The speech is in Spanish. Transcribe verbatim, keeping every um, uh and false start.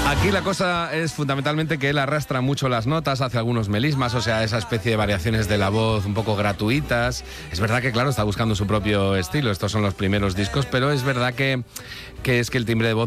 Aquí la cosa es fundamentalmente que él arrastra mucho las notas, hace algunos melismas, o sea, esa especie de variaciones de la voz un poco gratuitas. Es verdad que, claro, está buscando su propio estilo, estos son los primeros discos, pero es verdad que, que es que el timbre de voz